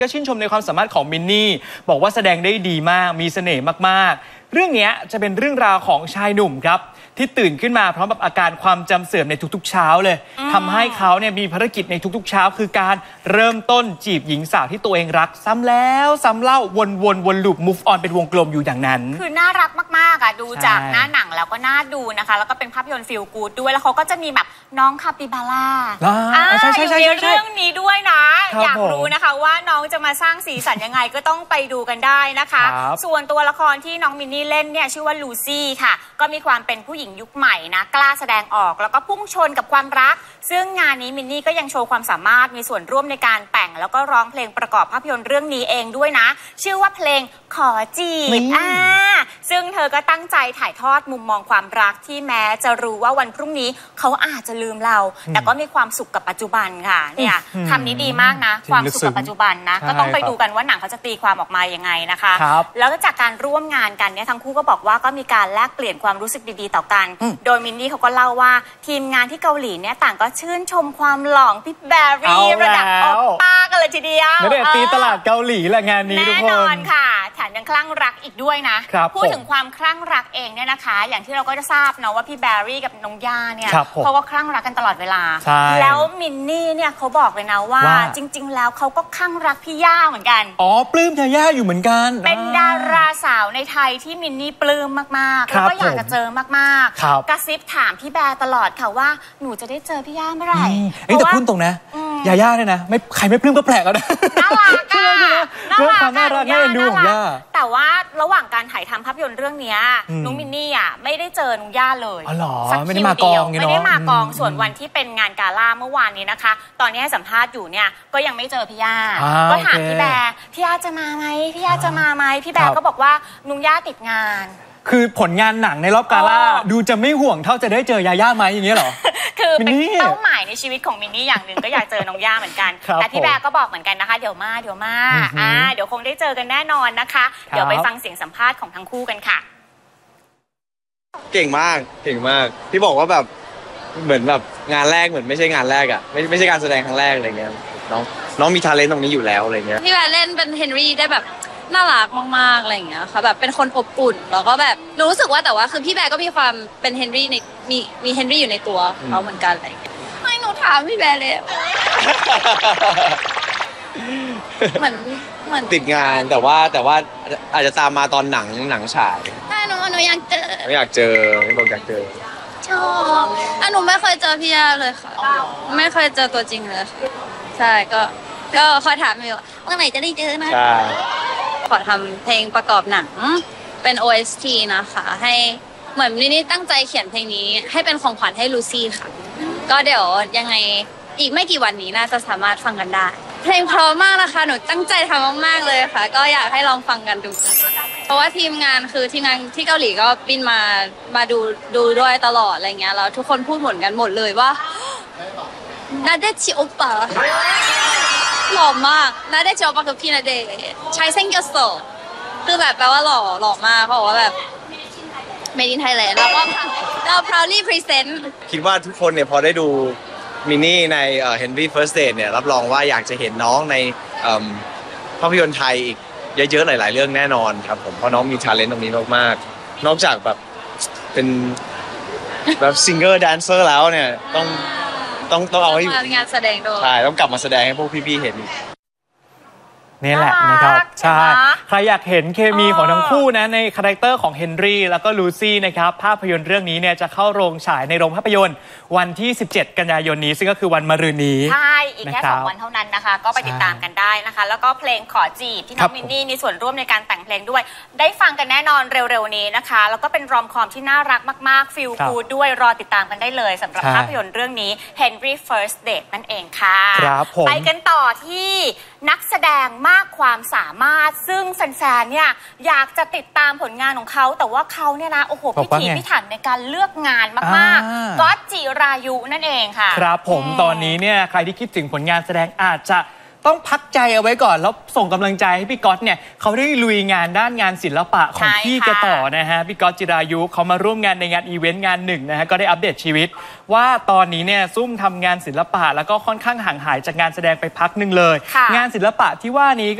ก็ชื่นชมในความสามารถของมินนี่บอกว่าแสดงได้ดีมากมีเสน่ห์มากๆเรื่องนี้จะเป็นเรื่องราวของชายหนุ่มครับที่ตื่นขึ้นมาพร้อมกับอาการความจำเสื่อมในทุกๆเช้าเลยทำให้เขาเนี่ยมีภารกิจในทุกๆเช้าคือการเริ่มต้นจีบหญิงสาวที่ตัวเองรักซ้ำแล้วซ้ำเล่าวนลูป move on เป็นวงกลมอยู่อย่างนั้นคือน่ารักมากๆอ่ะดูจากหน้าหนังแล้วก็น่าดูนะคะแล้วก็เป็นภาพยนตร์ฟีลกู๊ดด้วยแล้วเขาก็จะมีแบบน้องคาปิบาร่าอยู่ในเรื่องนี้ด้วยนะอยากรู้นะคะว่าน้องจะมาสร้างสีสันยังไงก็ต้องไปดูกันได้นะคะส่วนตัวละครที่น้องมินนี่เล่นเนี่ยชื่อว่าลูซี่ค่ะก็มีความเป็นผู้หญิงยุคใหม่นะกล้าแสดงออกแล้วก็พุ่งชนกับความรักซึ่งงานนี้มินนี่ก็ยังโชว์ความสามารถมีส่วนร่วมในการแต่งแล้วก็ร้องเพลงประกอบภาพยนตร์เรื่องนี้เองด้วยนะชื่อว่าเพลงขอจีบซึ่งเธอก็ตั้งใจถ่ายทอดมุมมองความรักที่แม้จะรู้ว่าวันพรุ่งนี้เขาอาจจะลืมเราแต่ก็มีความสุขกับปัจจุบันค่ะเนี่ยคำนี้ดีมากนะความสุขกับปัจจุบันนะก็ต้องไปดูกันว่าหนังเขาจะตีความออกมายังไงนะคะแล้วก็จากการร่วมงานกันเนี่ยทั้งคู่ก็บอกว่าก็มีการแลกเปลี่ยนความรู้สึกดีๆต่อกันโดยมินนี่เขาก็เล่าว่าทีมงานที่เกาหลีเนี่ยต่างก็ชื่นชมความหล่อพี่แบร์รี่ระดับโอป้ากันเลยทีเดียวไม่ได้ตีตลาดเกาหลีแหละงานนี้ทุกคนแน่นอนค่ะแถมยังคลั่งรักอีกด้วยนะพูดถึงความคลั่งรักเองเนี่ยนะคะอย่างที่เราก็จะทราบนะว่าพี่แบร์รี่กับน้องย่าเนี่ยเขาก็คลั่งรักกันตลอดเวลาแล้วมินนี่เนี่ยเขาบอกเลยนะว่าจริงๆแล้วเขาก็คลั่งรักพี่ย่าเหมือนกันปลื้มยาย่าอยู่เหมือนกันเป็นดาราสาวในไทยที่มินนี่ปลื้มมากๆแล้วก็อยากจะเจอมากๆกระซิบถามพี่แบร์ตลอดค่ะว่าหนูจะได้เจอพี่ย่าเมื่อไหร่แต่พูดตรงนะยาย่าเนี่ยนะไม่ใครไม่ปลื้มก็แปลกแล้วนะน่ารักอ่ะน่ารักน่ารักน่าเอ็นดูของย่าแต่ว่าระหว่างการถ่ายทำภาพยนตร์เรื่องนี้น้องมินนี่อ่ะไม่ได้เจอน้องย่าเลยสักคิวเดียวไม่ได้มากองส่วนวันที่เป็นงานกาล่าเมื่อวานนี้นะคะตอนนี้ให้สัมภาษณ์อยู่เนี่ยก็ยังไม่เจอพี่ย่าก็ถามพี่แบร์พี่ย่าจะมาไหมพี่ย่าจะมาไหมพี่แบร์ก็บอกว่าน้องย่าติดงานคือผลงานหนังในรอบกาล่าดูจะไม่ห่วงเท่าจะได้เจอยาย่าไหมอย่างเงี้ยหรอคือเป็นเป้าหมายในชีวิตของมินนี่อย่างหนึ่งก็อยากเจอน้องย่าเหมือนกันแต่พี่แบร์ก็บอกเหมือนกันนะคะเดี๋ยวมาเดี๋ยวคงได้เจอกันแน่นอนนะคะเดี๋ยวไปฟังเสียงสัมภาษณ์ของทั้งคู่กันค่ะเก่งมากพี่บอกว่าแบบเหมือนแบบงานแรกเหมือนไม่ใช่งานแรกอ่ะไม่ใช่การแสดงครั้งแรกอะไรเงี้ยน้องมีทาเลนต์ตรงนี้อยู่แล้วอะไรเงี้ยพี่แบร์เล่นเป็นเฮนรี่ได้แบบน่ารักมากๆอะไรอย่างเงี้ยค่ะแบบเป็นคนอบอุ่นแล้วก็แบบรู้สึกว่าแต่ว่าคือพี่แบร์ก็มีความเป็นเฮนรี่ในมีเฮนรี่อยู่ในตัวเขาเหมือนกันอะไรอย่างเงี้ยไม่หนูถามพี่แบร์เลยเหมือนติดงานแต่ว่าอาจจะตามมาตอนหนังฉายใช่หนูอยากเจอไม่อยากเจอไม่บอกอยากเจอชอบหนูไม่เคยเจอพี่ย่าเลยค่ะไม่เคยเจอตัวจริงเลยใช่ก็คอยถามอยู่ว่าไหนจะได้เจอนะขอทำเพลงประกอบหนังเป็น OST นะคะให้เหมือนนี่ตั้งใจเขียนเพลงนี้ให้เป็นของขวัญให้ลูซี่ค่ะก็เดี๋ยวยังไงอีกไม่กี่วันนี้น่าจะสามารถฟังกันได้เพลงเพราะมากนะคะหนูตั้งใจทำมากๆเลยค่ะก็อยากให้ลองฟังกันดูเพราะว่าทีมงานที่เกาหลีก็บินมาดูด้วยตลอดอะไรเงี้ยแล้วทุกคนพูดเหมือนกันหมดเลยว่านาเดชิโอปะหล่อมากนาเดชิโอปะคือพี่นาเดชใช้เส้นเกียวโซคือแบบแปลว่าหล่อมากเขาบอกว่าแบบ Made in Thailand แล้วก็เรา proudly present คิดว่าทุกคนเนี่ยพอได้ดูมินนี่ในHenry First Date เนี่ยรับรองว่าอยากจะเห็นน้องในภาพยนตร์ไทยอีกเยอะๆหลายๆเรื่องแน่นอนครับผมเพราะน้องมี talent ตรงนี้มากๆนอกจากแบบเป็นแบบซิงเกิลแดนเซอร์แล้วเนี่ยต้องเอาให้งานแสดงด้วยใช่ต้องกลับมาแสดงให้พวกพี่ๆเห็นนี่แหละนะครับใช่ใครอยากเห็นเคมีของทั้งคู่นะในคาแรคเตอร์ของเฮนรี่แล้วก็ลูซี่นะครับภาพยนตร์เรื่องนี้เนี่ยจะเข้าโรงฉายในโรงภาพยนตร์วันที่17กันยายนนี้ซึ่งก็คือวันมะรืนนี้ใช่อีกแค่2 วันเท่านั้นนะคะก็ไปติดตามกันได้นะคะแล้วก็เพลงขอจีบที่น้องมินนี่มีส่วนร่วมในการแต่งเพลงด้วยได้ฟังกันแน่นอนเร็วๆนี้นะคะแล้วก็เป็นรอมคอมที่น่ารักมากๆฟีลกู๊ดด้วยรอติดตามกันได้เลยสำหรับภาพยนตร์เรื่องนี้ Henry First Date นั่นเองค่ะไปกันต่อที่นักแสดงมากความสามารถซึ่งแฟนๆเนี่ยอยากจะติดตามผลงานของเขาแต่ว่าเขาเนี่ยนะโอ้โหพิถีพิถันในการเลือกงานมากๆก๊อตจิรายุนั่นเองค่ะครับผมตอนนี้เนี่ยใครที่คิดถึงผลงานแสดงอาจจะต้องพักใจเอาไว้ก่อนแล้วส่งกำลังใจให้พี่ก๊อตเนี่ยเขาได้ลุยงานด้านงานศิลปะของพี่แกต่อนะฮะพี่ก๊อตจิรายุเขามาร่วมงานในงานอีเวนต์งานหนึ่งนะฮะก็ได้อัปเดตชีวิตว่าตอนนี้เนี่ยซุ่มทำงานศิลปะแล้วก็ค่อนข้างห่างหายจากงานแสดงไปพักหนึ่งเลยงานศิลปะที่ว่านี้